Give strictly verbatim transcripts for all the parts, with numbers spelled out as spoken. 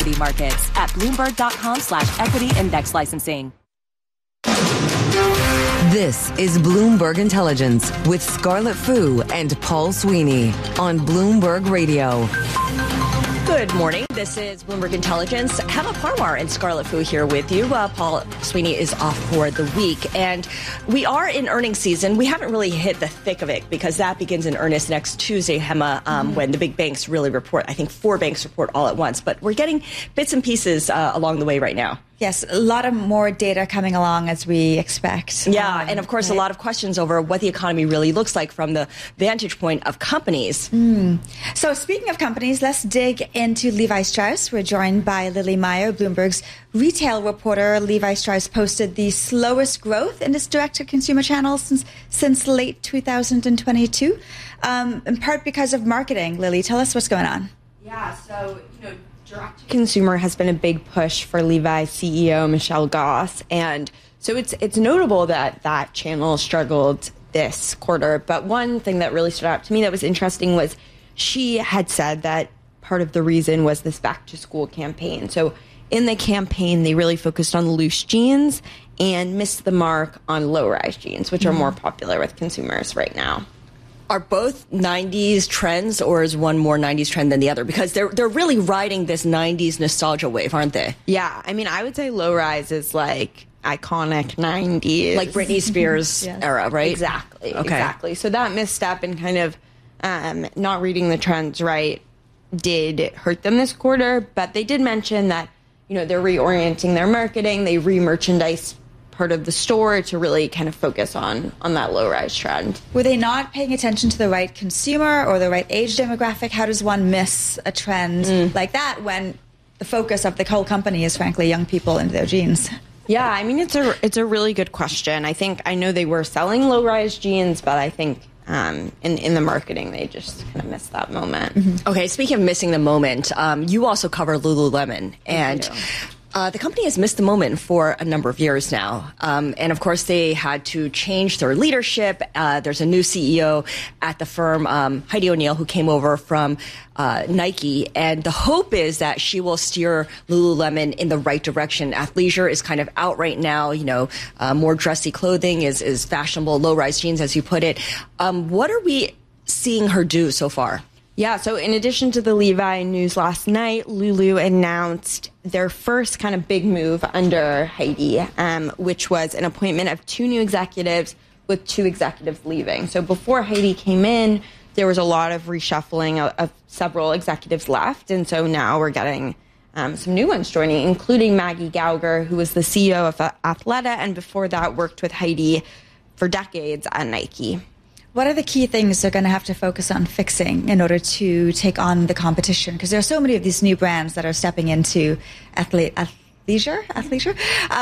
equity markets at bloomberg.com slash equity index licensing. This is Bloomberg Intelligence with Scarlett Fu and Paul Sweeney on Bloomberg Radio. Good morning. This is Bloomberg Intelligence. Hema Parmar and Scarlett Fu here with you. Uh, Paul Sweeney is off for the week, and we are in earnings season. We haven't really hit the thick of it because that begins in earnest next Tuesday, Hema, um, mm-hmm. when the big banks really report. I think four banks report all at once, but we're getting bits and pieces uh, along the way right now. Yes, a lot of more data coming along as we expect. Yeah, um, and of course, right? a lot of questions over what the economy really looks like from the vantage point of companies. Mm. So speaking of companies, let's dig into Levi Strauss. We're joined by Lily Meyer, Bloomberg's retail reporter. Levi Strauss posted the slowest growth in its direct-to-consumer channel since, since late two thousand twenty-two, um, in part because of marketing. Lily, tell us what's going on. Yeah, so, you know, direct-to-consumer has been a big push for Levi's C E O, Michelle Goss. And so it's it's notable that that channel struggled this quarter. But one thing that really stood out to me that was interesting was she had said that part of the reason was this back-to-school campaign. So in the campaign, they really focused on loose jeans and missed the mark on low-rise jeans, which mm-hmm. are more popular with consumers right now. Are both nineties trends, or is one more nineties trend than the other? Because they're they're really riding this nineties nostalgia wave, aren't they? Yeah, I mean, I would say low rise is like iconic nineties, like Britney Spears yes. era, right? Exactly, okay. exactly. So that misstep and kind of um, not reading the trends right did hurt them this quarter. But they did mention that, you know, they're reorienting their marketing, they re-merchandise part of the store to really kind of focus on on that low-rise trend. Were they not paying attention to the right consumer or the right age demographic? How does one miss a trend mm. like that when the focus of the whole company is, frankly, young people in their jeans? Yeah, I mean, it's a it's a really good question. I think I know they were selling low-rise jeans, but I think um, in in the marketing they just kind of missed that moment. Mm-hmm. Okay, speaking of missing the moment, um, you also cover Lululemon, and Uh, the company has missed the moment for a number of years now. Um, and, of course, they had to change their leadership. Uh, there's a new C E O at the firm, um, Heidi O'Neill, who came over from uh, Nike. And the hope is that she will steer Lululemon in the right direction. Athleisure is kind of out right now. You know, uh, more dressy clothing is, is fashionable, low-rise jeans, as you put it. Um, what are we seeing her do so far? Yeah, so in addition to the Levi news last night, Lulu announced their first kind of big move under Heidi, um, which was an appointment of two new executives with two executives leaving. So before Heidi came in, there was a lot of reshuffling of, of several executives left. And so now we're getting um, some new ones joining, including Maggie Gauger, who was the C E O of Athleta, and before that worked with Heidi for decades at Nike. What are the key things they're going to have to focus on fixing in order to take on the competition? Because there are so many of these new brands that are stepping into athlete, athleisure, athleisure,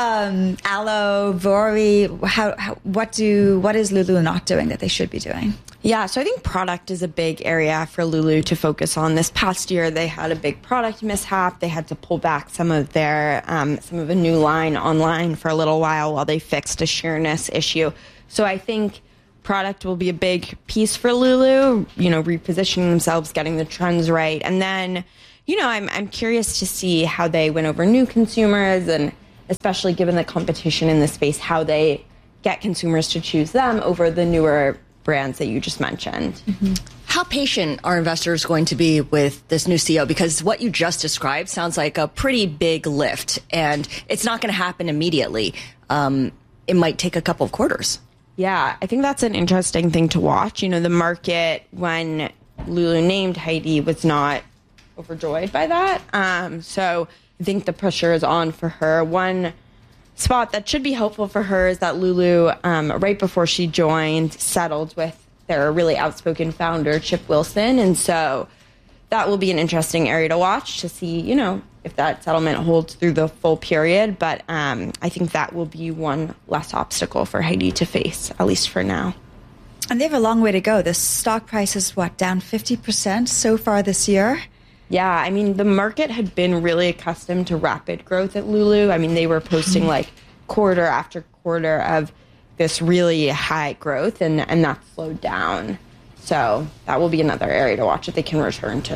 um, Alo, Vuori. How, how, what do, what is Lulu not doing that they should be doing? Yeah, so I think product is a big area for Lulu to focus on. This past year, they had a big product mishap. They had to pull back some of their, um, some of a new line online for a little while while they fixed a sheerness issue. So I think product will be a big piece for Lulu, you know, repositioning themselves, getting the trends right. And then, you know, I'm I'm curious to see how they win over new consumers, and especially given the competition in the space, how they get consumers to choose them over the newer brands that you just mentioned. Mm-hmm. How patient are investors going to be with this new C E O? Because what you just described sounds like a pretty big lift, and it's not going to happen immediately. Um, it might take a couple of quarters. Yeah, I think that's an interesting thing to watch. You know, the market, when Lulu named Heidi, was not overjoyed by that. Um, so I think the pressure is on for her. One spot that should be helpful for her is that Lulu, um, right before she joined, settled with their really outspoken founder, Chip Wilson. And so that will be an interesting area to watch to see, you know, if that settlement holds through the full period. But um, I think that will be one less obstacle for Heidi to face, at least for now. And they have a long way to go. The stock price is, what, down fifty percent so far this year? Yeah, I mean, the market had been really accustomed to rapid growth at Lulu. I mean, they were posting like quarter after quarter of this really high growth, and, and that slowed down. So that will be another area to watch if they can return to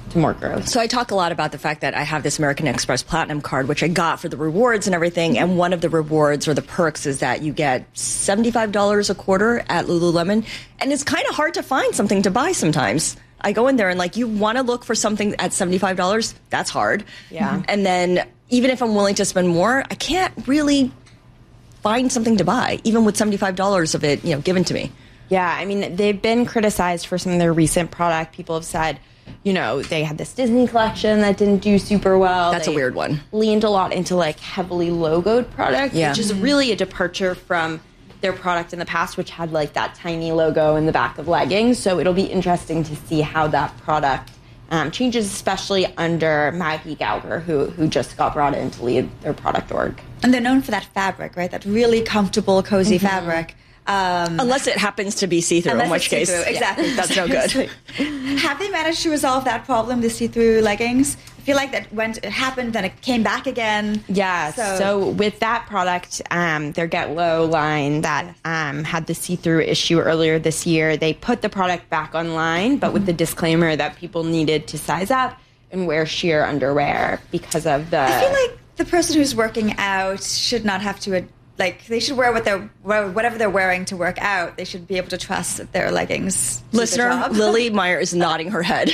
to more growth. So I talk a lot about the fact that I have this American Express Platinum card, which I got for the rewards and everything. And one of the rewards or the perks is that you get seventy-five dollars a quarter at Lululemon. And it's kind of hard to find something to buy sometimes. I go in there and like, you want to look for something at seventy-five dollars? That's hard. Yeah. And then even if I'm willing to spend more, I can't really find something to buy, even with seventy-five dollars of it, you know, given to me. Yeah. I mean, they've been criticized for some of their recent product. People have said, you know, they had this Disney collection that didn't do super well. That's they a weird one. Leaned a lot into like heavily logoed product, yeah. which is really a departure from their product in the past, which had like that tiny logo in the back of leggings. So it'll be interesting to see how that product um, changes, especially under Maggie Gauger, who who just got brought in to lead their product org. And they're known for that fabric, right? That really comfortable, cozy mm-hmm. fabric. Um, Unless it happens to be see-through, in which case, exactly, yeah, that's no good. Have they managed to resolve that problem, the see-through leggings? I feel like that when it happened, then it came back again. Yeah, so, so with that product, um, their Get Low line that um, had the see-through issue earlier this year, they put the product back online, but mm-hmm. with the disclaimer that people needed to size up and wear sheer underwear because of the... I feel like the person who's working out should not have to... Like, they should wear what they're, whatever they're wearing to work out. They should be able to trust that their leggings do Listener, the job. Lily Meyer is nodding her head.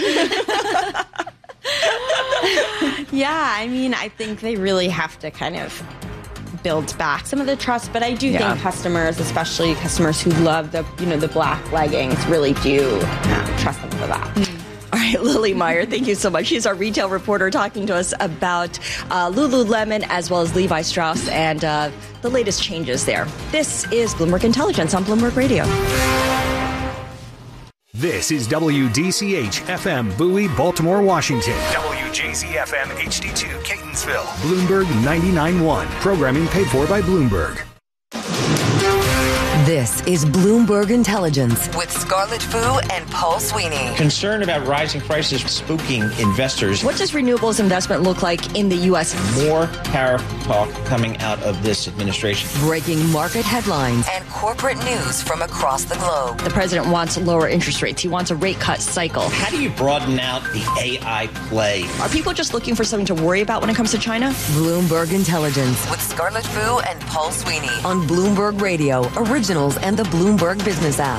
Yeah, I mean, I think they really have to kind of build back some of the trust. But I do yeah. think customers, especially customers who love the, you know, the black leggings, really do um, trust them for that. Mm. All right, Lily Meyer, thank you so much. She's our retail reporter talking to us about uh, Lululemon as well as Levi Strauss and uh, the latest changes there. This is Bloomberg Intelligence on Bloomberg Radio. This is W D C H F M Bowie, Baltimore, Washington. W J Z F M H D two Catonsville. Bloomberg ninety-nine point one. Programming paid for by Bloomberg. This is Bloomberg Intelligence with Scarlett Fu and Paul Sweeney. Concern about rising prices spooking investors. What does renewables investment look like in the U S? More tariff talk coming out of this administration. Breaking market headlines and corporate news from across the globe. The president wants lower interest rates. He wants a rate cut cycle. How do you broaden out the A I play? Are people just looking for something to worry about when it comes to China? Bloomberg Intelligence with Scarlett Fu and Paul Sweeney on Bloomberg Radio, Originals and the Bloomberg Business app.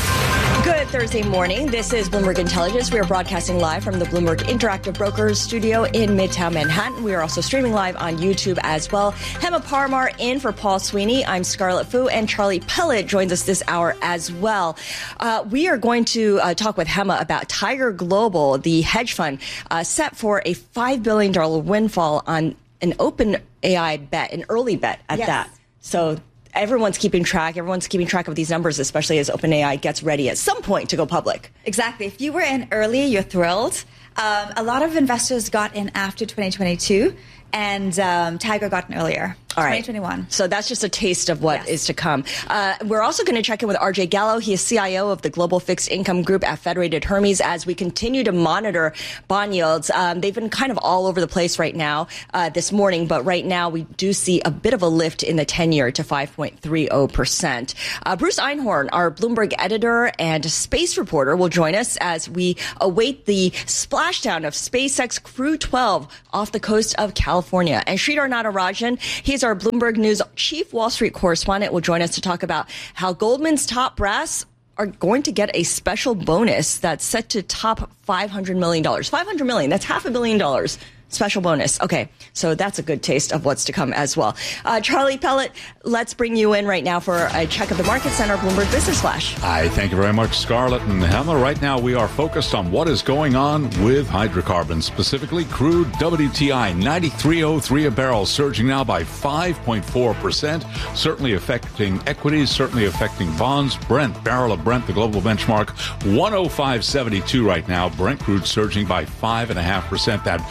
Good Thursday morning. This is Bloomberg Intelligence. We are broadcasting live from the Bloomberg Interactive Brokers studio in Midtown Manhattan. We are also streaming live on YouTube as well. Hema Parmar in for Paul Sweeney. I'm Scarlett Fu, and Charlie Pellet joins us this hour as well. Uh, we are going to uh, talk with Hema about Tiger Global, the hedge fund, uh, set for a five billion dollars windfall on an open A I bet, an early bet at yes. that. So everyone's keeping track. Everyone's keeping track of these numbers, especially as OpenAI gets ready at some point to go public. Exactly. If you were in early, you're thrilled. Um, a lot of investors got in after twenty twenty-two, and um, Tiger got in earlier. All right. twenty twenty-one. So that's just a taste of what yes. is to come. Uh, we're also going to check in with R J Gallo. He is C I O of the Global Fixed Income Group at Federated Hermes as we continue to monitor bond yields. Um, they've been kind of all over the place right now uh, this morning, but right now we do see a bit of a lift in the ten-year to five point three zero percent. Uh, Bruce Einhorn, our Bloomberg editor and space reporter, will join us as we await the splashdown of SpaceX Crew twelve off the coast of California. And Sridhar Natarajan, he's our Bloomberg News chief Wall Street correspondent, will join us to talk about how Goldman's top brass are going to get a special bonus that's set to top five hundred million dollars. five hundred million dollars, that's half a billion dollars. Special bonus. Okay, so that's a good taste of what's to come as well. Uh, Charlie Pellet, let's bring you in right now for a check of the market center, Bloomberg Business Flash. Hi, thank you very much, Scarlett and Hema. Right now, we are focused on what is going on with hydrocarbons, specifically crude W T I ninety-three oh three a barrel, surging now by five point four percent, certainly affecting equities, certainly affecting bonds. Brent, barrel of Brent, the global benchmark, one oh five seventy-two right now. Brent crude surging by five point five percent. That round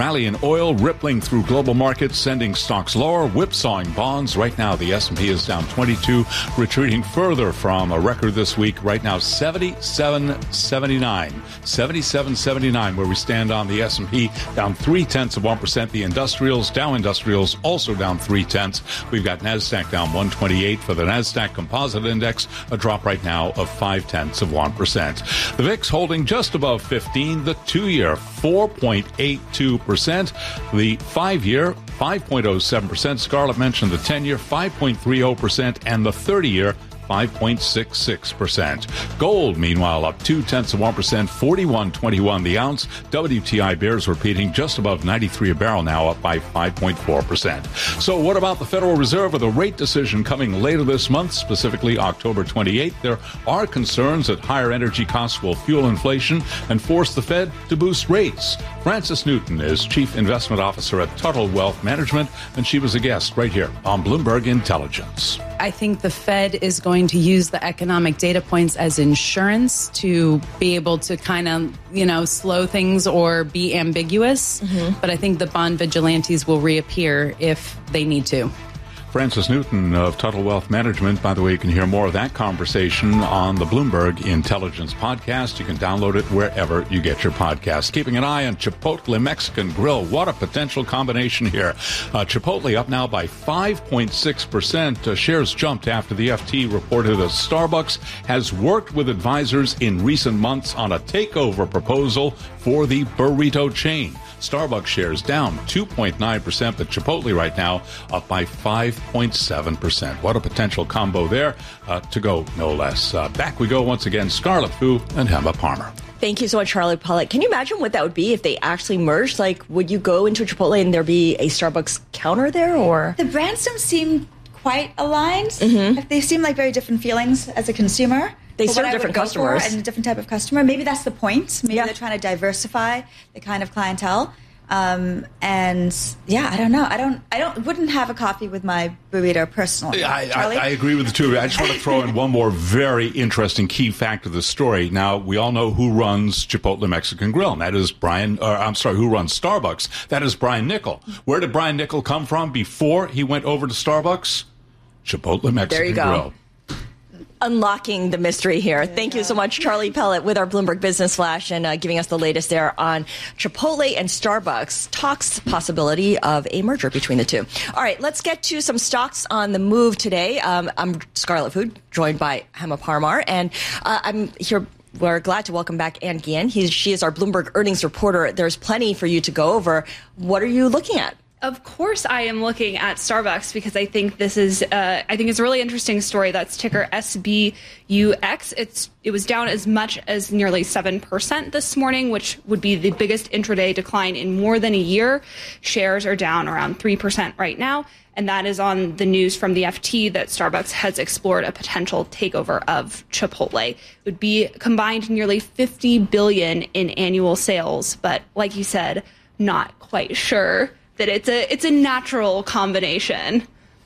rally in oil rippling through global markets, sending stocks lower, whipsawing bonds. Right now, the S and P is down twenty-two, retreating further from a record this week. Right now, seventy-seven seventy-nine. seventy-seven seventy-nine, where we stand on the S and P, down three-tenths of one percent. The industrials, Dow Industrials, also down three-tenths. We've got NASDAQ down one twenty-eight for the NASDAQ Composite Index, a drop right now of five-tenths of one percent. The V I X holding just above fifteen, the two-year four point eight two percent, the five-year five point oh seven percent. Scarlett mentioned the ten-year five point three zero percent, and the thirty-year five point six six percent. Gold, meanwhile, up two-tenths of one percent, forty-one twenty-one the ounce. W T I bears repeating just above ninety-three a barrel, now up by five point four percent. So what about the Federal Reserve with a rate decision coming later this month, specifically October twenty-eighth? There are concerns that higher energy costs will fuel inflation and force the Fed to boost rates. Frances Newton is Chief Investment Officer at Tuttle Wealth Management, and she was a guest right here on Bloomberg Intelligence. I think the Fed is going to use the economic data points as insurance to be able to kind of, you know, slow things or be ambiguous. Mm-hmm. But I think the bond vigilantes will reappear if they need to. Frances Newton of Tuttle Wealth Management. By the way, you can hear more of that conversation on the Bloomberg Intelligence podcast. You can download it wherever you get your podcasts. Keeping an eye on Chipotle Mexican Grill. What a potential combination here. Uh, Chipotle up now by five point six percent. Uh, shares jumped after the F T reported that Starbucks has worked with advisors in recent months on a takeover proposal for the burrito chain. Starbucks shares down two point nine percent, but Chipotle right now up by five point seven percent. What a potential combo there uh, to go, no less. Uh, back we go once again, Scarlett Fu and Hema Parmer. Thank you so much, Charlie Pollitt. Can you imagine what that would be if they actually merged? Like, would you go into Chipotle and there be a Starbucks counter there, or? The brands don't seem quite aligned. Mm-hmm. They seem like very different feelings as a consumer. They serve different customers. And a different type of customer. Maybe that's the point. Maybe yeah. they're trying to diversify the kind of clientele. Um, and yeah, I don't know. I don't, I don't, wouldn't have a coffee with my burrito personally. I, I, I agree with the two of you. I just want to throw in one more very interesting key fact of the story. Now, we all know who runs Chipotle Mexican Grill, and that is Brian, or I'm sorry, who runs Starbucks. That is Brian Niccol. Where did Brian Niccol come from before he went over to Starbucks? Chipotle Mexican there you go. Grill. Unlocking the mystery here. Thank you so much, Charlie Pollitt, with our Bloomberg Business Flash, and uh, giving us the latest there on Chipotle and Starbucks. Talks possibility of a merger between the two. All right, let's get to some stocks on the move today. Um, I'm Scarlett Fu, joined by Hema Parmar, and uh, I'm here. We're glad to welcome back Ann Guillen. He's, she is our Bloomberg earnings reporter. There's plenty for you to go over. What are you looking at? Of course, I am looking at Starbucks because I think this is, uh, I think it's a really interesting story. That's ticker S B U X. It's it was down as much as nearly seven percent this morning, which would be the biggest intraday decline in more than a year. Shares are down around three percent right now, and that is on the news from the F T that Starbucks has explored a potential takeover of Chipotle. It would be combined nearly fifty billion dollars in annual sales, but like you said, not quite sure that it's a it's a natural combination.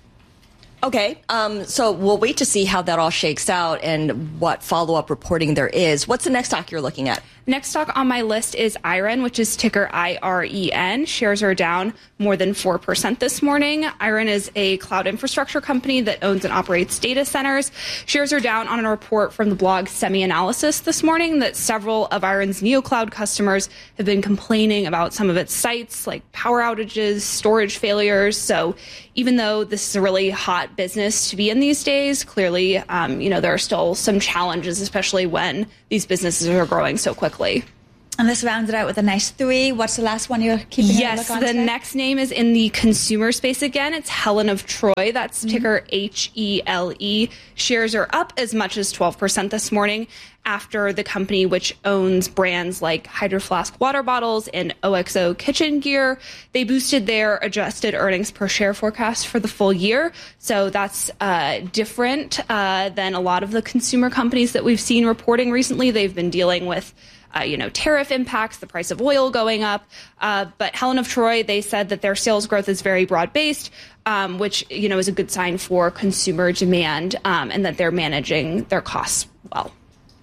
Okay, um, so we'll wait to see how that all shakes out and what follow-up reporting there is. What's the next stock you're looking at? Next stock on my list is IREN, which is ticker I R E N. Shares are down more than four percent this morning. IREN is a cloud infrastructure company that owns and operates data centers. Shares are down on a report from the blog Semi-Analysis this morning that several of IREN's NeoCloud customers have been complaining about some of its sites, like power outages, storage failures. So even though this is a really hot business to be in these days, clearly, um, you know, there are still some challenges, especially when these businesses are growing so quickly. And this rounds it out with a nice three. What's the last one you're keeping yes, a look on the today? Next name is in the consumer space again. It's Helen of Troy. That's mm-hmm. ticker H E L E. Shares are up as much as twelve percent this morning after the company, which owns brands like Hydro Flask water bottles and O X O kitchen gear, they boosted their adjusted earnings per share forecast for the full year. So that's uh, different uh, than a lot of the consumer companies that we've seen reporting recently. They've been dealing with Uh, you know, tariff impacts, the price of oil going up. Uh, but Helen of Troy, they said that their sales growth is very broad-based, um, which, you know, is a good sign for consumer demand, um, and that they're managing their costs well.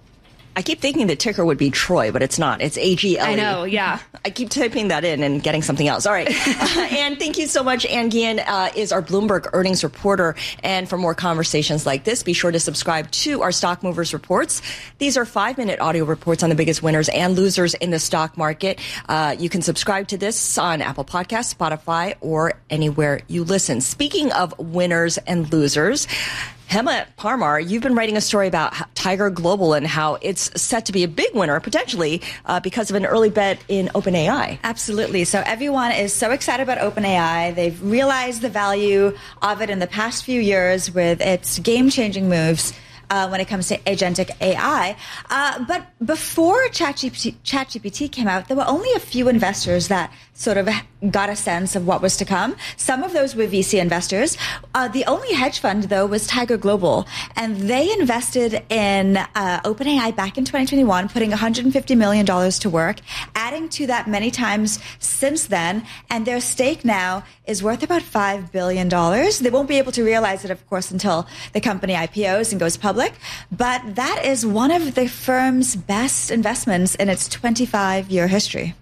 I keep thinking the ticker would be Troy, but it's not. It's A G L E. I know, yeah. I keep typing that in and getting something else. All right. uh, Ann, thank you so much. Ann Guillen uh, is our Bloomberg earnings reporter. And for more conversations like this, be sure to subscribe to our Stock Movers reports. These are five-minute audio reports on the biggest winners and losers in the stock market. Uh, you can subscribe to this on Apple Podcasts, Spotify, or anywhere you listen. Speaking of winners and losers, Hema Parmar, you've been writing a story about Tiger Global and how it's set to be a big winner, potentially, uh, because of an early bet in OpenAI. Absolutely. So everyone is so excited about OpenAI. They've realized the value of it in the past few years with its game-changing moves Uh, when it comes to agentic A I. Uh, but before ChatGPT, ChatGPT came out, there were only a few investors that sort of got a sense of what was to come. Some of those were V C investors. Uh, the only hedge fund, though, was Tiger Global. And they invested in uh, OpenAI back in twenty twenty-one, putting one hundred fifty million dollars to work, adding to that many times since then. And their stake now is worth about five billion dollars. They won't be able to realize it, of course, until the company I P Os and goes public. But that is one of the firm's best investments in its twenty-five-year history.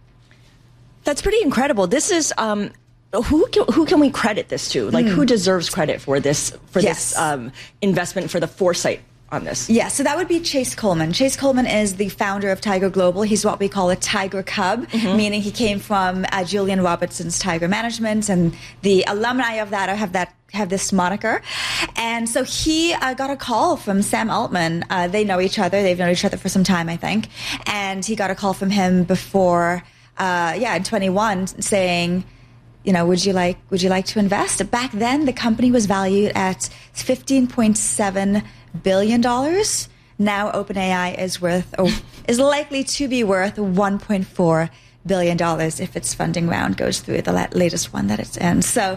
That's pretty incredible. This is um, who can, who can we credit this to? Like, mm. who deserves credit for this for yes. this um, investment, for the foresight on this? Yeah, so that would be Chase Coleman. Chase Coleman is the founder of Tiger Global. He's what we call a Tiger Cub, mm-hmm. meaning he came from uh, Julian Robertson's Tiger Management, and the alumni of that have that have this moniker. And so he uh, got a call from Sam Altman. Uh, they know each other. They've known each other for some time, I think. And he got a call from him before, uh, yeah, in twenty-one, saying, you know, would you like would you like to invest? Back then, the company was valued at fifteen point seven billion dollars. Now OpenAI is worth, or is likely to be worth one point four billion dollars if its funding round goes through, the latest one that it's in. So,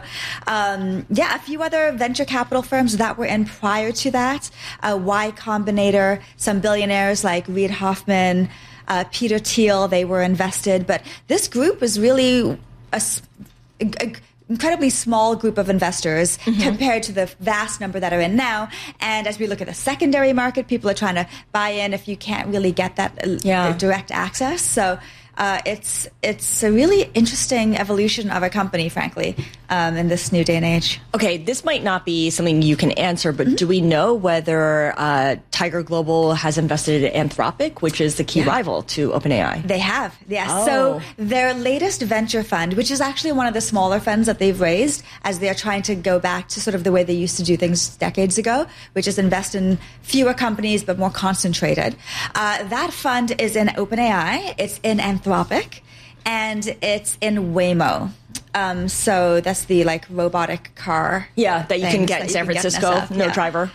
um, yeah, a few other venture capital firms that were in prior to that, uh, Y Combinator, some billionaires like Reid Hoffman, uh, Peter Thiel, they were invested. But this group was really a, a, a incredibly small group of investors mm-hmm. compared to the vast number that are in now. And as we look at the secondary market, people are trying to buy in if you can't really get that yeah. uh, direct access. So uh, it's it's a really interesting evolution of a company, frankly, um, in this new day and age. Okay, this might not be something you can answer, but mm-hmm. do we know whether uh, Tiger Global has invested in Anthropic, which is the key yeah. rival to OpenAI? They have, yes. Oh. So their latest venture fund, which is actually one of the smaller funds that they've raised as they're trying to go back to sort of the way they used to do things decades ago, which is invest in fewer companies but more concentrated. Uh, that fund is in OpenAI, it's in Anthropic, and it's in Waymo. Um, so that's the like robotic car. Yeah, that you can get in San Francisco, get in no yeah. driver.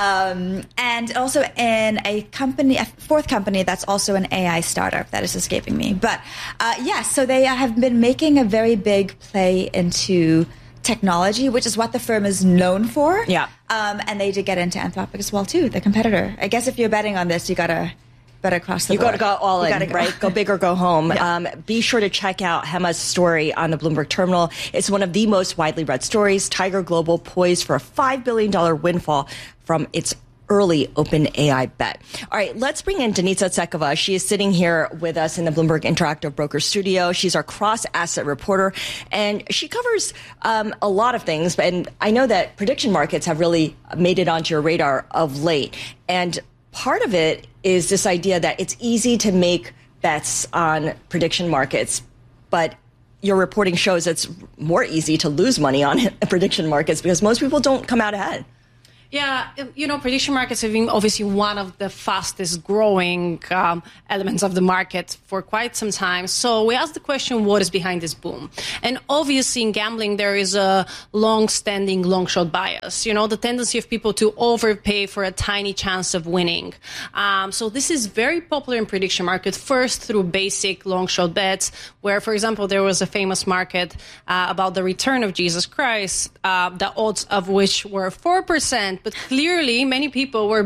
Um, and also in a company, a fourth company that's also an A I startup that is escaping me. But uh, yes, yeah, so they have been making a very big play into technology, which is what the firm is known for. Yeah. Um, and they did get into Anthropic as well too, the competitor. I guess if you're betting on this, you gotta. Better cross the you board. You got to go all you in, go. right? Go big or go home. Yeah. Um, be sure to check out Hema's story on the Bloomberg Terminal. It's one of the most widely read stories. Tiger Global poised for a five billion dollars windfall from its early OpenAI bet. All right, let's bring in Denitsa Tsekova. She is sitting here with us in the Bloomberg Interactive Broker studio. She's our cross-asset reporter, and she covers um, a lot of things. And I know that prediction markets have really made it onto your radar of late. And part of it is this idea that it's easy to make bets on prediction markets, but your reporting shows it's more easy to lose money on prediction markets because most people don't come out ahead. Yeah, you know, prediction markets have been obviously one of the fastest growing um, elements of the market for quite some time. So we asked the question, what is behind this boom? And obviously in gambling, there is a long-standing long-shot bias, you know, the tendency of people to overpay for a tiny chance of winning. Um, so this is very popular in prediction market, first through basic long-shot bets, where, for example, there was a famous market uh, about the return of Jesus Christ, uh, the odds of which were four percent. But clearly, many people were